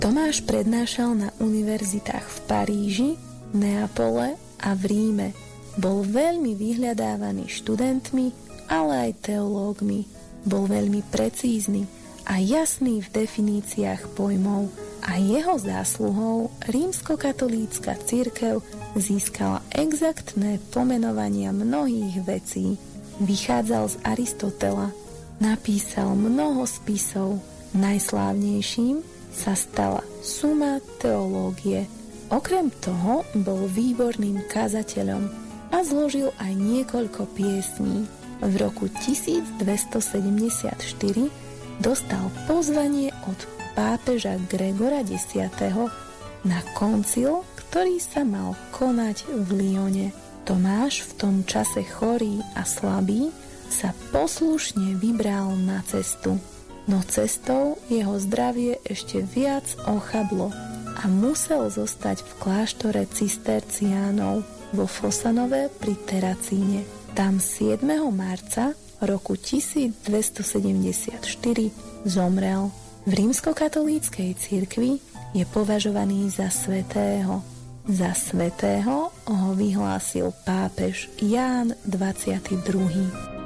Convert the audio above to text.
Tomáš prednášal na univerzitách v Paríži, Neapole a v Ríme. Bol veľmi vyhľadávaný študentmi, ale aj teológmi. Bol veľmi precízny a jasný v definíciách pojmov a jeho zásluhou rímskokatolícka cirkev získala exaktné pomenovania mnohých vecí. Vychádzal z Aristotela, napísal mnoho spisov, najslávnejším sa stala Summa Theologiae. Okrem toho bol výborným kazateľom a zložil aj niekoľko piesní. V roku 1274 dostal pozvanie od pápeža Gregora X. na koncil, ktorý sa mal konať v Lyone. Tomáš, v tom čase chorý a slabý, sa poslušne vybral na cestu. No cestou jeho zdravie ešte viac ochablo a musel zostať v kláštore cisterciánov vo Fossanove pri Terracíne. Tam 7. marca roku 1274 zomrel. V rímskokatolíckej cirkvi je považovaný za svätého. Za svätého ho vyhlásil pápež Ján 22.